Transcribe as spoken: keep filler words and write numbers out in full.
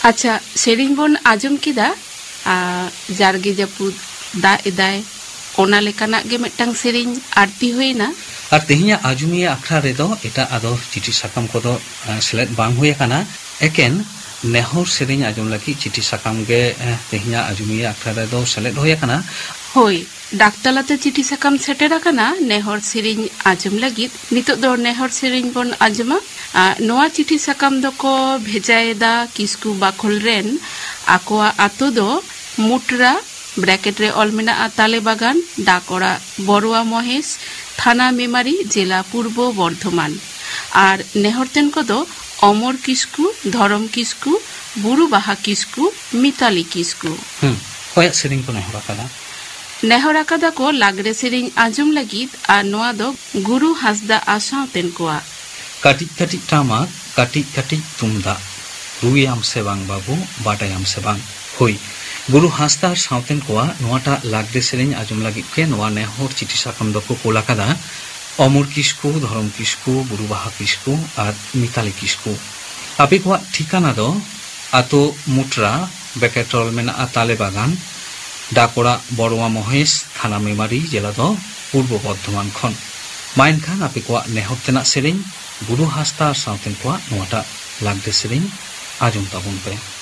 अच्छा सेरिंग बोन आजम किदा जारगे जपुद दा इदाय ओना लेकाना गे मिटटांग सेरिंग आरती हुईना और तेहिया आजुमिया आखड़ा रेदो एटा आदो चिठी साकाम कोदो सेलेद बांग हुई काना एकेन नेहर सेरिंग आजम लगी चिठी साकाम गे तेहिया आजुमिया आखड़ा रेदो सेलेद हुई काना होई डाक्टरलाते चिठी साकाम सेटेरा काना नेहर सेरिंग आजम लगी नितो दो नेहर सेरिंग बोन आजमा नोआ चिठी साकाम दको भेजाएदा किस्कु बाखोल रेन आकोआ आतो दो मुटरा ब्रैकेट रे ऑल मेना ताले बागान डाकोड़ा बरुआ महेश थाना मेमारी जिला पूर्व बर्धमान और नेहरतेन को दो अमर किस्कु धरम किस्कु बुरु बाहा किस्कु मिताली किस्कु हम कोया सेरिंग को नेहरा कादा नेहरा कादा को लागरे सेरिंग आजम लगी आ नोआ दो गुरु हासदा आसावतेन कोआ काटी काटी टामा काटी काटी तुमदा रुयाम से बांग बाबू बाटायाम से बांग हुई गुरु हासदा सावतेन कोआ नोआटा लागरे सेरिंग आजम लगी के नोआ नेहर चिठी साकाम दको कोला कादा अमर किस्कु धरम किस्कु बुरु बाहा किस्कु और मिताली किस्कु आपे कोआ ठिकाना दो आतो मुट्रा बेकेटल मेना ताले बागान डाकोड़ा बरुआ महेश थाना मेमारी जिला दो पूर्व बर्धमान खन माइन खान आपे कोआ नेहरतेना सेरिंग गुरु हासदा सावतेन कोआ नोआटा लागरे सेरिंग आजम ताबुन पे।